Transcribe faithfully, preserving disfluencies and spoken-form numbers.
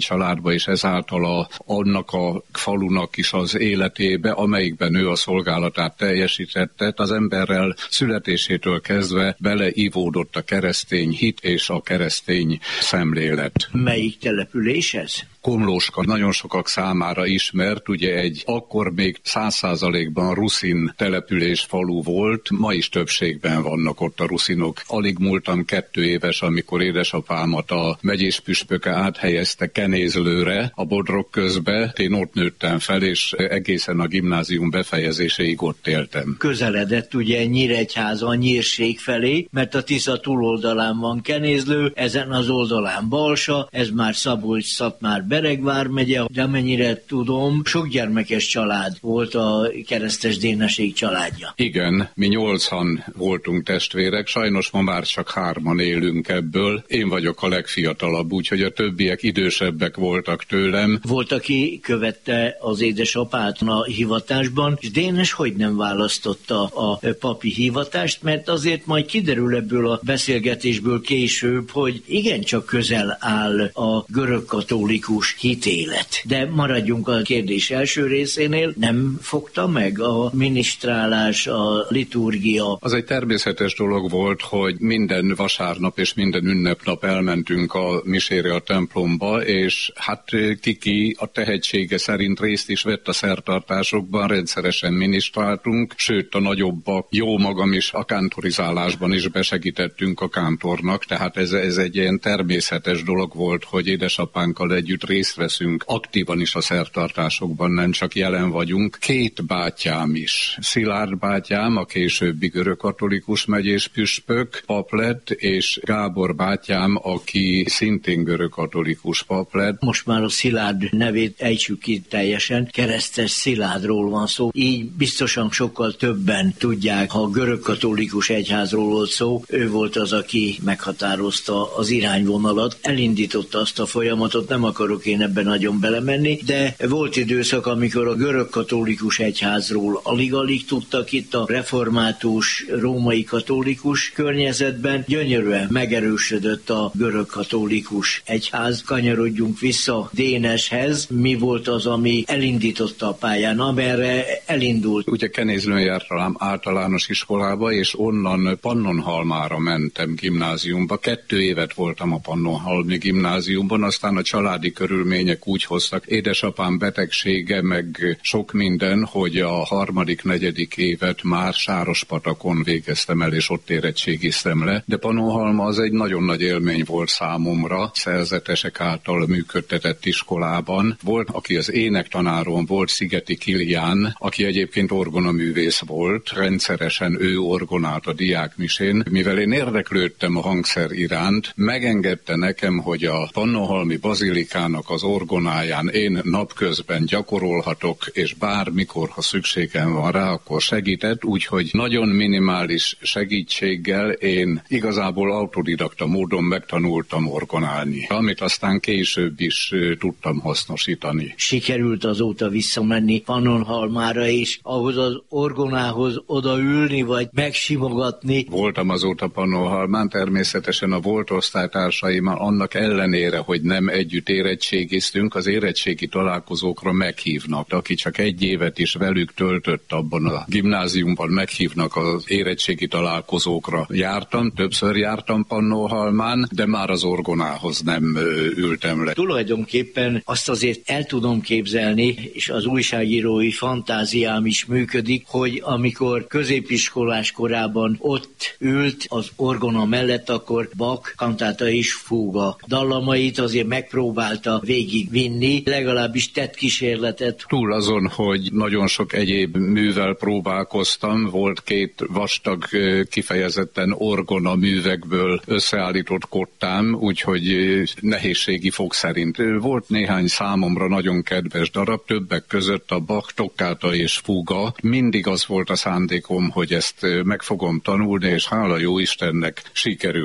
családba, és ezáltal a, annak a falunak is az életébe, amelyikben ő a szolgálatát teljesítette. Az emberrel születésétől kezdve beleivódott a keresztény hit és a keresztény szemlélet. Melyik település ez? Komlóska nagyon sokak számára ismert, ugye egy akkor még száz százalékban ruszin település falu volt, ma is többségben vannak ott a ruszinok. Alig múltam kettő éves, amikor édesapámat a megyés püspöke áthelyezte Kenézlőre, a Bodrog közbe. Én ott nőttem fel, és egészen a gimnázium befejezéséig ott éltem. Közeledett ugye Nyíregyháza a Nyírség felé, mert a Tisza túloldalán van Kenézlő, ezen az oldalán Balsa, ez már Szabolcs-Szatmár Beregvár megye, de amennyire tudom, sok gyermekes család volt a keresztes Déneség családja. Igen, mi nyolcan voltunk testvérek, sajnos ma már csak hárman élünk ebből. Én vagyok a legfiatalabb, úgyhogy a többiek idősebbek voltak tőlem. Volt, aki követte az édesapát a hivatásban, és Dénes hogy nem választotta a papi hivatást, mert azért majd kiderül ebből a beszélgetésből később, hogy igencsak közel áll a görögkatolikus hitélet. De maradjunk a kérdés első részénél, nem fogta meg a minisztrálás, a liturgia? Az egy természetes dolog volt, hogy minden vasárnap és minden ünnepnap elmentünk a misére a templomba, és hát Kiki a tehetsége szerint részt is vett a szertartásokban, rendszeresen minisztráltunk, sőt a nagyobbak, jó magam is a kántorizálásban is besegítettünk a kántornak, tehát ez, ez egy ilyen természetes dolog volt, hogy édesapánkkal együtt részt veszünk aktívan is a szertartásokban, nem csak jelen vagyunk. Két bátyám is. Szilárd bátyám, a későbbi görögkatolikus megyés püspök pap lett, és Gábor bátyám, aki szintén görögkatolikus pap lett. Most már a Szilárd nevét ejtsük ki teljesen, keresztes Szilárdról van szó, így biztosan sokkal többen tudják, ha a görögkatolikus egyházról volt szó, ő volt az, aki meghatározta az irányvonalat, elindította azt a folyamatot, nem akarok én ebben nagyon belemenni, de volt időszak, amikor a görögkatolikus egyházról alig-alig tudtak itt a református, római katolikus környezetben, gyönyörűen megerősödött a görögkatolikus egyház. Kanyarodjunk vissza Déneshez, mi volt az, ami elindította a pályán, amerre elindult? Ugye Kenézlőn jártam általános iskolába, és onnan Pannonhalmára mentem gimnáziumba. Kettő évet voltam a Pannonhalmi gimnáziumban, aztán a családi körülmények úgy hoztak, édesapám betegsége, meg sok minden, hogy a harmadik, negyedik évet már Sárospatakon végeztem el, és ott érettségiztem le. De Pannonhalma az egy nagyon nagy élmény volt számomra, szerzetesek által működtetett iskolában. Volt, aki az énektanárom volt, Szigeti Kilián, aki egyébként orgonaművész volt, rendszeresen ő orgonált a diákmisén. Mivel én érdeklődtem a hangszer iránt, megengedte nekem, hogy a Pannonhalmi bazilikának az orgonáján én napközben gyakorolhatok, és bármikor, ha szükségem van rá, akkor segített, úgyhogy nagyon minimális segítséggel én igazából autodidakta módon megtanultam orgonálni, amit aztán később is tudtam hasznosítani. Sikerült azóta visszamenni Pannonhalmára is, ahhoz az orgonához odaülni, vagy megsimogatni? Voltam azóta Pannonhalmán, természetesen a volt osztálytársaimmal, annak ellenére, hogy nem együtt érettségiztünk, az érettségi találkozókra meghívnak. Aki csak egy évet is velük töltött abban a gimnáziumban, meghívnak az érettségi találkozókra. Jártam, többször jártam Pannonhalmán, de már az orgonához nem ültem le. Tulajdonképpen azt azért el tudom képzelni, és az újságírói fantáziám is működik, hogy amikor középiskolás korában ott ült az orgona mellett, akkor Bach kantáta és fúga dallamait azért megpróbálta végigvinni, legalábbis tett kísérletet. Túl azon, hogy nagyon sok egyéb művel próbálkoztam, volt két vastag, kifejezetten orgona művekből összeállított kottám, úgyhogy nehézségi fok szerint. Volt néhány számomra nagyon kedves darab, többek között a Bach tokkáta és fúga. Mindig az volt a szándékom, hogy ezt meg fogom tanulni, és hála jó Istennek sikerült.